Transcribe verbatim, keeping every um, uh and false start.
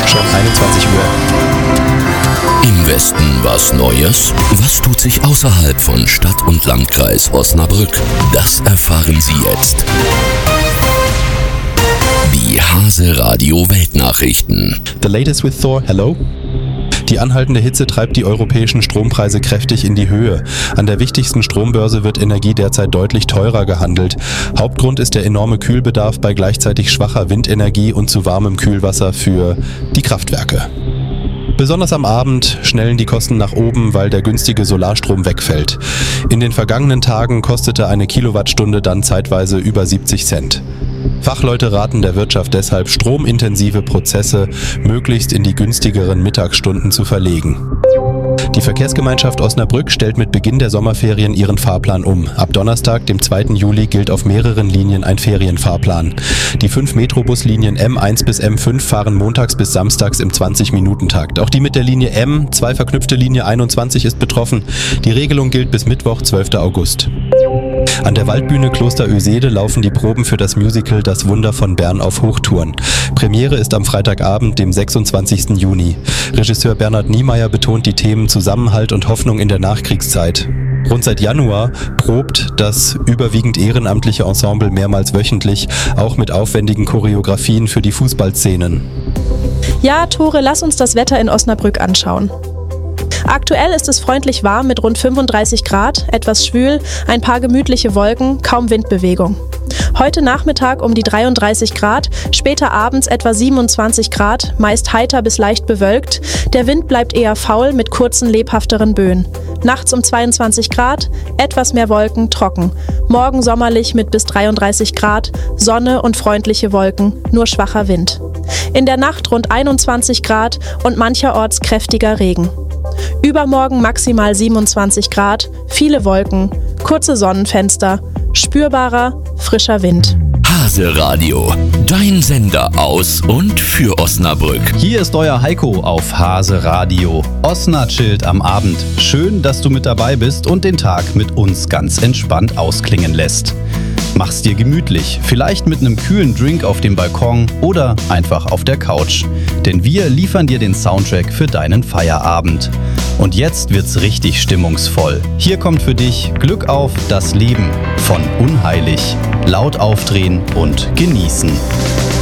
schon einundzwanzig Uhr. Im Westen was Neues? Was tut sich außerhalb von Stadt und Landkreis Osnabrück? Das erfahren Sie jetzt. Die Hase Radio Weltnachrichten. The latest with Thor, hello? Die anhaltende Hitze treibt die europäischen Strompreise kräftig in die Höhe. An der wichtigsten Strombörse wird Energie derzeit deutlich teurer gehandelt. Hauptgrund ist der enorme Kühlbedarf bei gleichzeitig schwacher Windenergie und zu warmem Kühlwasser für die Kraftwerke. Besonders am Abend schnellen die Kosten nach oben, weil der günstige Solarstrom wegfällt. In den vergangenen Tagen kostete eine Kilowattstunde dann zeitweise über siebzig Cent. Fachleute raten der Wirtschaft deshalb, stromintensive Prozesse möglichst in die günstigeren Mittagsstunden zu verlegen. Die Verkehrsgemeinschaft Osnabrück stellt mit Beginn der Sommerferien ihren Fahrplan um. Ab Donnerstag, dem zweiten Juli, gilt auf mehreren Linien ein Ferienfahrplan. Die fünf Metrobuslinien M eins bis M fünf fahren montags bis samstags im zwanzig-Minuten-Takt. Auch die mit der Linie M, zwei verknüpfte Linie einundzwanzig, ist betroffen. Die Regelung gilt bis Mittwoch, zwölften August. An der Waldbühne Kloster Oesede laufen die Proben für das Musical Das Wunder von Bern auf Hochtouren. Premiere ist am Freitagabend, dem sechsundzwanzigsten Juni. Regisseur Bernhard Niemeyer betont die Themen Zusammenhalt und Hoffnung in der Nachkriegszeit. Rund seit Januar probt das überwiegend ehrenamtliche Ensemble mehrmals wöchentlich, auch mit aufwendigen Choreografien für die Fußballszenen. Ja, Tore, lass uns das Wetter in Osnabrück anschauen. Aktuell ist es freundlich warm mit rund fünfunddreißig Grad, etwas schwül, ein paar gemütliche Wolken, kaum Windbewegung. Heute Nachmittag um die dreiunddreißig Grad, später abends etwa siebenundzwanzig Grad, meist heiter bis leicht bewölkt. Der Wind bleibt eher faul mit kurzen, lebhafteren Böen. Nachts um zweiundzwanzig Grad, etwas mehr Wolken, trocken. Morgen sommerlich mit bis dreiunddreißig Grad, Sonne und freundliche Wolken, nur schwacher Wind. In der Nacht rund einundzwanzig Grad und mancherorts kräftiger Regen. Übermorgen maximal siebenundzwanzig Grad, viele Wolken, kurze Sonnenfenster, spürbarer, frischer Wind. Hase Radio, dein Sender aus und für Osnabrück. Hier ist euer Heiko auf Hase Radio. Osna chillt am Abend. Schön, dass du mit dabei bist und den Tag mit uns ganz entspannt ausklingen lässt. Mach's dir gemütlich, vielleicht mit einem kühlen Drink auf dem Balkon oder einfach auf der Couch. Denn wir liefern dir den Soundtrack für deinen Feierabend. Und jetzt wird's richtig stimmungsvoll. Hier kommt für dich Glück auf, das Leben von Unheilig. Laut aufdrehen und genießen.